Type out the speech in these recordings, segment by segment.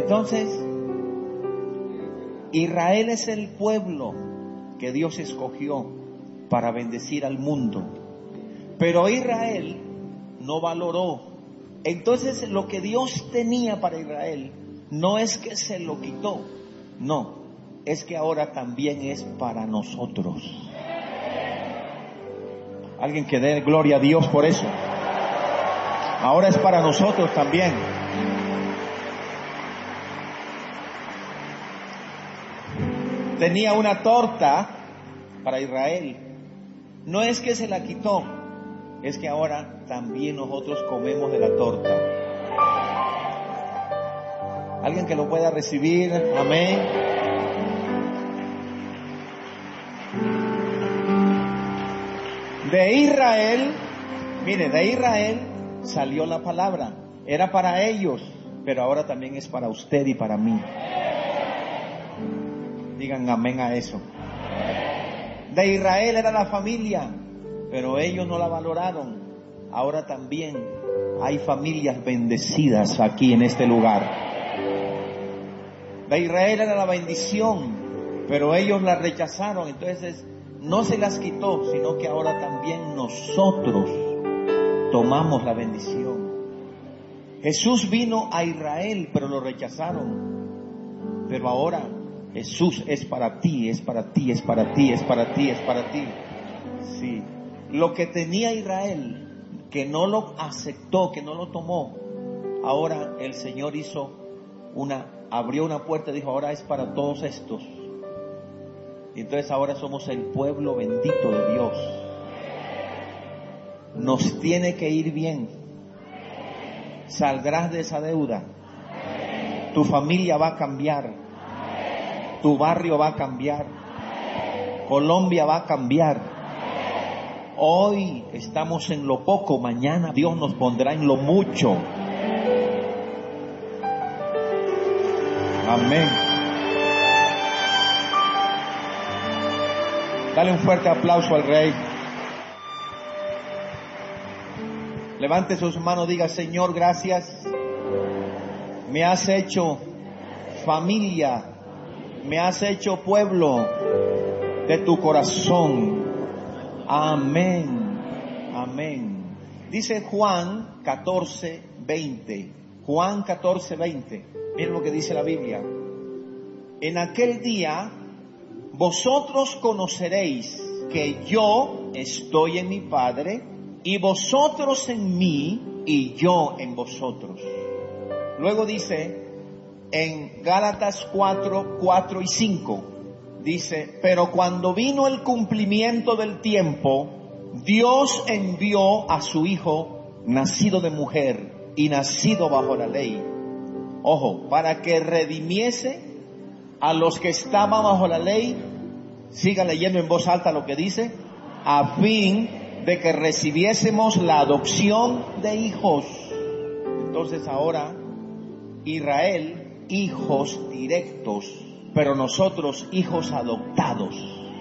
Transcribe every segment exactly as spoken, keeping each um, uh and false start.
Entonces, Israel es el pueblo que Dios escogió para bendecir al mundo. Pero Israel no valoró. Entonces, lo que Dios tenía para Israel no es que se lo quitó, no, es que ahora también es para nosotros. Alguien que dé gloria a Dios por eso. Ahora es para nosotros también. Tenía una torta para Israel. No es que se la quitó, es que ahora también nosotros comemos de la torta. Alguien que lo pueda recibir, amén. De Israel, mire, de Israel salió la palabra. Era para ellos, pero ahora también es para usted y para mí. Digan amén a eso. De Israel era la familia, pero ellos no la valoraron. Ahora también hay familias bendecidas aquí en este lugar. De Israel era la bendición, pero ellos la rechazaron. Entonces no se las quitó, sino que ahora también nosotros tomamos la bendición. Jesús vino a Israel, pero lo rechazaron. Pero ahora Jesús es para ti, es para ti, es para ti, es para ti, es para ti. Sí. Lo que tenía Israel, que no lo aceptó, que no lo tomó, ahora el Señor hizo una, abrió una puerta y dijo, ahora es para todos estos. Y entonces ahora somos el pueblo bendito de Dios. Nos tiene que ir bien. Saldrás de esa deuda. Tu familia va a cambiar. Tu barrio va a cambiar. Colombia va a cambiar. Hoy estamos en lo poco, mañana Dios nos pondrá en lo mucho. Amén. Dale un fuerte aplauso al Rey. Levante sus manos, diga, Señor, gracias. Me has hecho familia. Me has hecho pueblo de tu corazón. Amén. Amén. Dice Juan catorce, veinte. Juan catorce, veinte. Miren lo que dice la Biblia. En aquel día vosotros conoceréis que yo estoy en mi Padre y vosotros en mí y yo en vosotros. Luego dice en Gálatas cuatro, cuatro y cinco, dice, pero cuando vino el cumplimiento del tiempo, Dios envió a su Hijo, nacido de mujer y nacido bajo la ley. Ojo, para que redimiese a los que estaban bajo la ley. Siga leyendo en voz alta lo que dice, a fin de que recibiésemos la adopción de hijos. Entonces ahora Israel, hijos directos, pero nosotros hijos adoptados.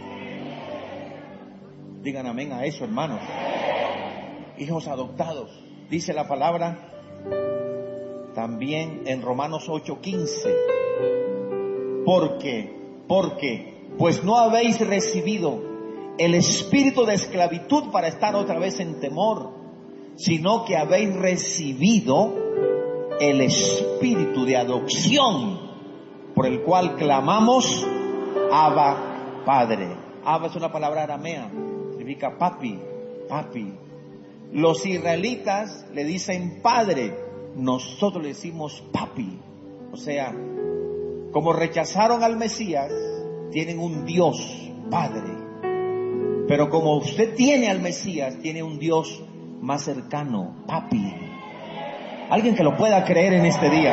Digan amén a eso, hermanos. Hijos adoptados. Dice la palabra también en Romanos ocho, quince. Porque, porque, pues no habéis recibido el espíritu de esclavitud para estar otra vez en temor, sino que habéis recibido el espíritu de adopción, por el cual clamamos, Abba, Padre. Abba es una palabra aramea, significa papi, papi. Los israelitas le dicen padre, nosotros le decimos papi. O sea, como rechazaron al Mesías, tienen un Dios Padre. Pero como usted tiene al Mesías, tiene un Dios más cercano, papi. Alguien que lo pueda creer en este día.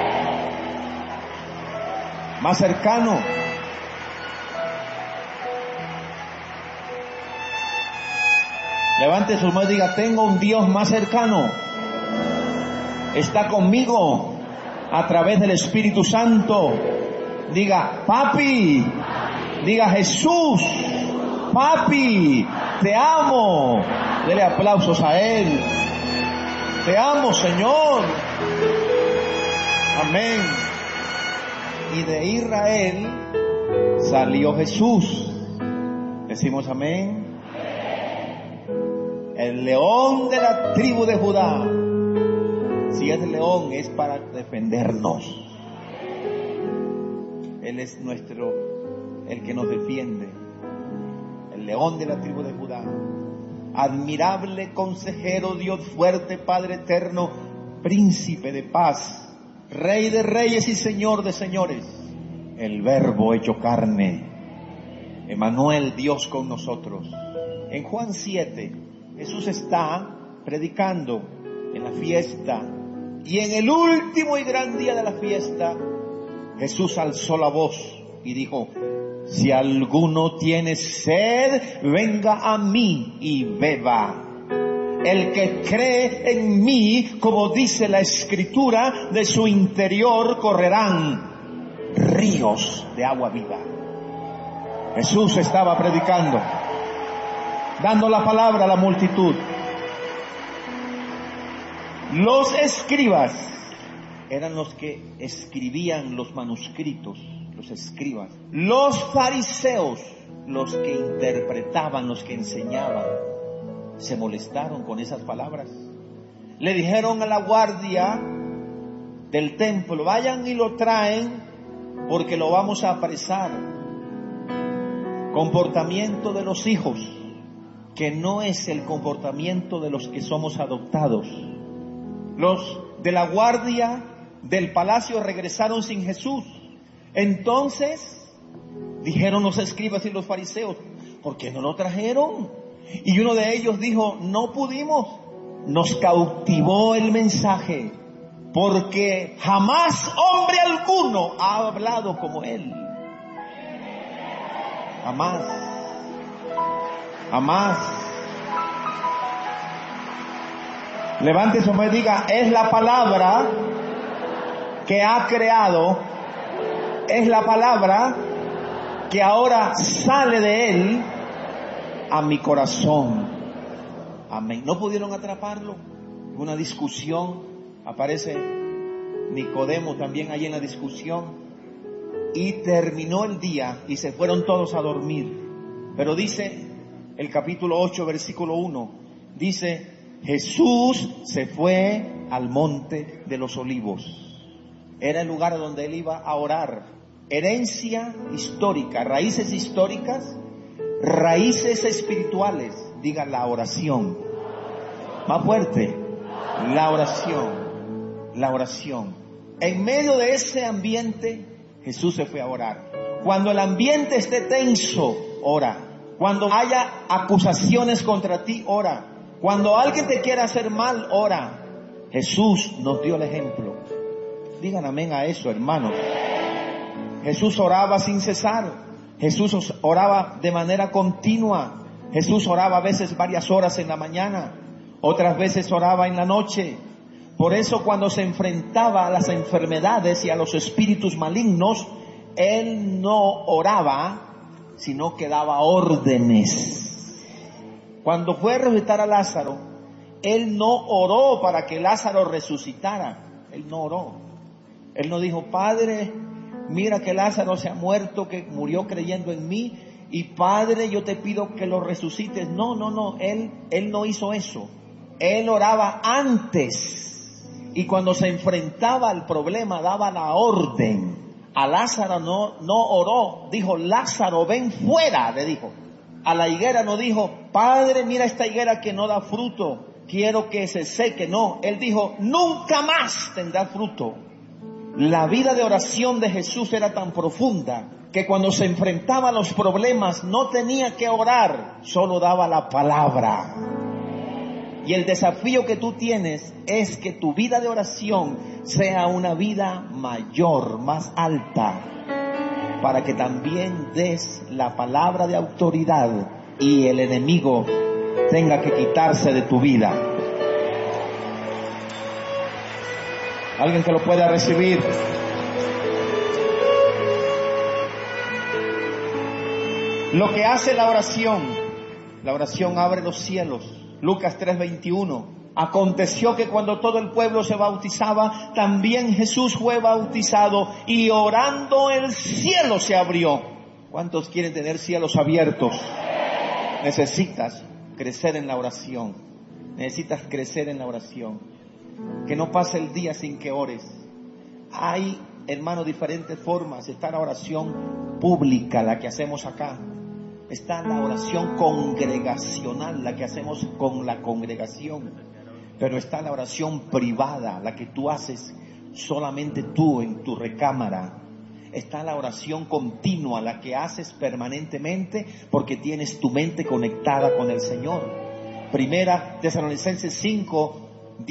Más cercano. Levante sus manos y diga, tengo un Dios más cercano. Está conmigo a través del Espíritu Santo. Diga, papi. Diga, Jesús. Papi, te amo. Dele aplausos a Él. Te amo, Señor. Amén. y de Israel salió Jesús. Decimos amén. El león de la tribu de Judá. Si es león, es para defendernos. Él es nuestro, el que nos defiende. El león de la tribu de Judá. Admirable consejero, Dios fuerte, Padre eterno, príncipe de paz, Rey de reyes y Señor de señores. El Verbo hecho carne. Emmanuel, Dios con nosotros. En Juan siete, Jesús está predicando en la fiesta. Y en el último y gran día de la fiesta, Jesús alzó la voz y dijo: si alguno tiene sed, venga a mí y beba. El que cree en mí, como dice la Escritura, de su interior correrán ríos de agua viva. Jesús estaba predicando, dando la palabra a la multitud. Los escribas eran los que escribían los manuscritos, los escribas. Los fariseos, los que interpretaban, los que enseñaban, se molestaron con esas palabras. Le dijeron a la guardia del templo: vayan y lo traen porque lo vamos a apresar. Comportamiento de los hijos, que no es el comportamiento de los que somos adoptados. Los de la guardia del palacio regresaron sin Jesús. Entonces dijeron los escribas y los fariseos: ¿por qué no lo trajeron? Y uno de ellos dijo: no pudimos. Nos cautivó el mensaje, porque jamás hombre alguno ha hablado como él. Jamás. Jamás. Levante su mano y diga: es la palabra que ha creado, es la palabra que ahora sale de él a mi corazón. Amén. No pudieron atraparlo. Una discusión. Aparece Nicodemo también ahí en la discusión. Y terminó el día y se fueron todos a dormir. Pero dice el capítulo ocho, versículo uno. Dice: Jesús se fue al monte de los olivos. Era el lugar donde él iba a orar. Herencia histórica, raíces históricas, raíces espirituales. Diga: la oración. Más fuerte. La oración. La oración. En medio de ese ambiente, Jesús se fue a orar. Cuando el ambiente esté tenso, ora. Cuando haya acusaciones contra ti, ora. Cuando alguien te quiera hacer mal, ora. Jesús nos dio el ejemplo. Digan amén a eso, hermanos. Jesús oraba sin cesar. Jesús oraba de manera continua. Jesús oraba a veces varias horas en la mañana. Otras veces oraba en la noche. Por eso cuando se enfrentaba a las enfermedades y a los espíritus malignos, Él no oraba, sino que daba órdenes. Cuando fue a resucitar a Lázaro, Él no oró para que Lázaro resucitara. Él no oró. Él no dijo: Padre, mira que Lázaro se ha muerto, que murió creyendo en mí, y Padre, yo te pido que lo resucites. No, no, no. Él, él no hizo eso. Él oraba antes. Y cuando se enfrentaba al problema, daba la orden. A Lázaro no, no oró. Dijo: Lázaro, ven fuera, le dijo. A la higuera no dijo: Padre, mira esta higuera que no da fruto, quiero que se seque. No, Él dijo: nunca más tendrá fruto. La vida de oración de Jesús era tan profunda que cuando se enfrentaba a los problemas no tenía que orar, solo daba la palabra. Y el desafío que tú tienes es que tu vida de oración sea una vida mayor, más alta, para que también des la palabra de autoridad y el enemigo tenga que quitarse de tu vida. Alguien que lo pueda recibir. Lo que hace la oración, la oración abre los cielos. Lucas tres veintiuno, Aconteció que cuando todo el pueblo se bautizaba, también Jesús fue bautizado, y orando el cielo se abrió. ¿Cuántos quieren tener cielos abiertos? Necesitas crecer en la oración. Necesitas crecer en la oración. Que no pase el día sin que ores. Hay, hermanos, diferentes formas. Está la oración pública, la que hacemos acá. Está la oración congregacional, la que hacemos con la congregación. Pero está la oración privada, la que tú haces solamente tú en tu recámara. Está la oración continua, la que haces permanentemente porque tienes tu mente conectada con el Señor. Primera Tesalonicenses cinco,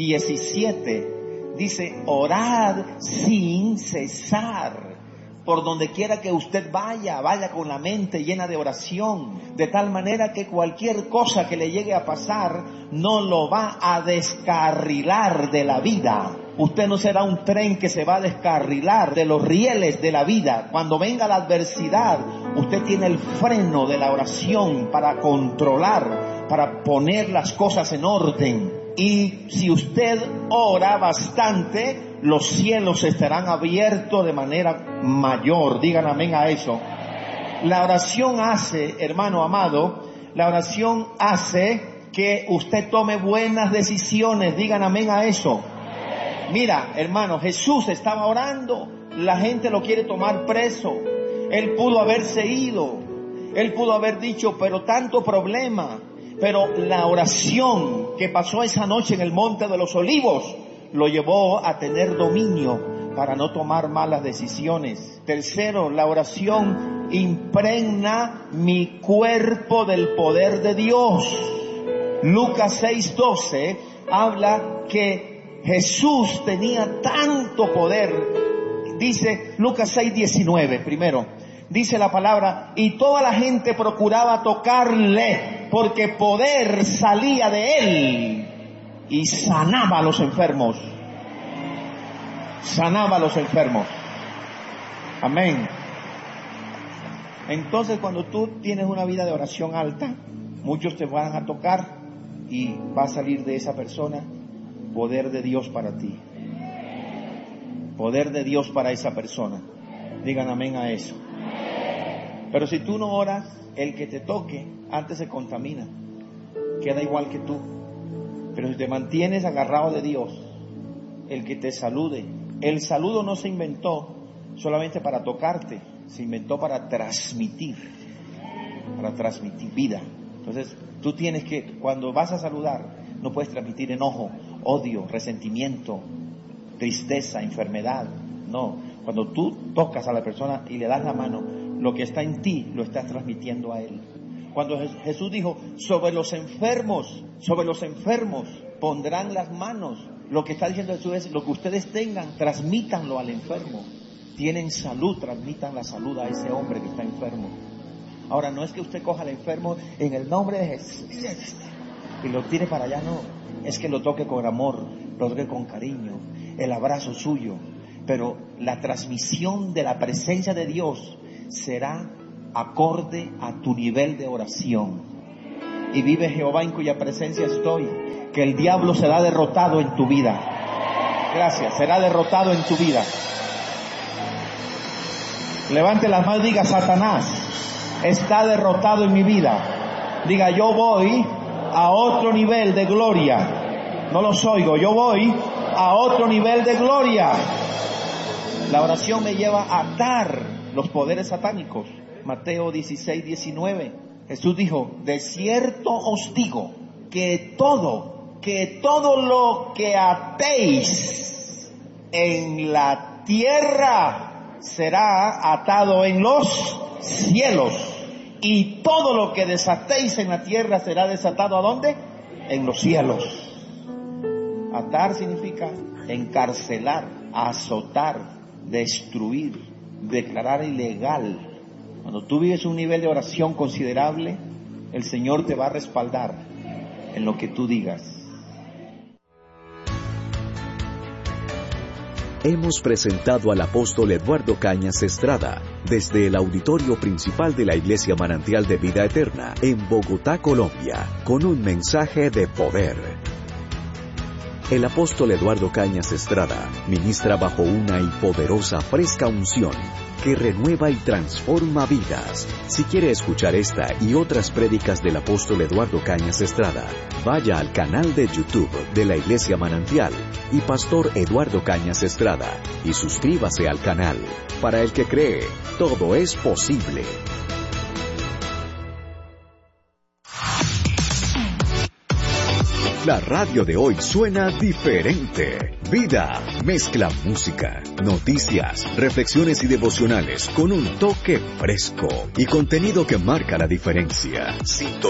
diecisiete dice: orad sin cesar. Por donde quiera que usted vaya, vaya con la mente llena de oración, de tal manera que cualquier cosa que le llegue a pasar no lo va a descarrilar de la vida. Usted no será un tren que se va a descarrilar de los rieles de la vida. Cuando venga la adversidad, usted tiene el freno de la oración para controlar, para poner las cosas en orden. Y si usted ora bastante, los cielos estarán abiertos de manera mayor. Digan amén a eso. La oración hace, hermano amado, la oración hace que usted tome buenas decisiones. Digan amén a eso. Mira, hermano, Jesús estaba orando. La gente lo quiere tomar preso. Él pudo haberse ido. Él pudo haber dicho, pero tanto problema. Pero la oración que pasó esa noche en el Monte de los Olivos lo llevó a tener dominio para no tomar malas decisiones. Tercero, la oración impregna mi cuerpo del poder de Dios. Lucas seis doce habla que Jesús tenía tanto poder. Dice Lucas seis diecinueve, primero, dice la palabra: y toda la gente procuraba tocarle, porque poder salía de él y sanaba a los enfermos. Sanaba a los enfermos. Amén. Entonces, cuando tú tienes una vida de oración alta, muchos te van a tocar y va a salir de esa persona poder de Dios para ti. Poder de Dios para esa persona. Digan amén a eso. Pero si tú no oras, el que te toque antes se contamina, queda igual que tú. Pero si te mantienes agarrado de Dios, el que te salude, el saludo no se inventó solamente para tocarte, se inventó para transmitir, para transmitir vida. Entonces tú tienes que, cuando vas a saludar, no puedes transmitir enojo, odio, resentimiento, tristeza, enfermedad. No, cuando tú tocas a la persona y le das la mano, lo que está en ti lo estás transmitiendo a él. Cuando Jesús dijo, sobre los enfermos, sobre los enfermos pondrán las manos, lo que está diciendo Jesús es, lo que ustedes tengan, transmítanlo al enfermo. Tienen salud, transmitan la salud a ese hombre que está enfermo. Ahora, no es que usted coja al enfermo en el nombre de Jesús y lo tire para allá, no. Es que lo toque con amor, lo toque con cariño, el abrazo suyo. Pero la transmisión de la presencia de Dios será acorde a tu nivel de oración. Y vive Jehová en cuya presencia estoy, que el diablo será derrotado en tu vida. Gracias, será derrotado en tu vida. Levante las manos y diga, Satanás está derrotado en mi vida. Diga, yo voy a otro nivel de gloria. No los oigo, yo voy a otro nivel de gloria. La oración me lleva a atar los poderes satánicos. Mateo dieciséis diecinueve. Jesús dijo, de cierto os digo que todo, que todo lo que atéis en la tierra será atado en los cielos, y todo lo que desatéis en la tierra será desatado ¿a dónde? En los cielos. Atar significa encarcelar, azotar, destruir, declarar ilegal. Cuando tú vives un nivel de oración considerable, el Señor te va a respaldar en lo que tú digas. Hemos presentado al apóstol Eduardo Cañas Estrada desde el auditorio principal de la Iglesia Manantial de Vida Eterna en Bogotá, Colombia, con un mensaje de poder. El apóstol Eduardo Cañas Estrada ministra bajo una y poderosa fresca unción que renueva y transforma vidas. Si quiere escuchar esta y otras prédicas del apóstol Eduardo Cañas Estrada, vaya al canal de YouTube de la Iglesia Manantial y Pastor Eduardo Cañas Estrada y suscríbase al canal. Para el que cree, todo es posible. La radio de hoy suena diferente. Vida mezcla música, noticias, reflexiones y devocionales con un toque fresco y contenido que marca la diferencia.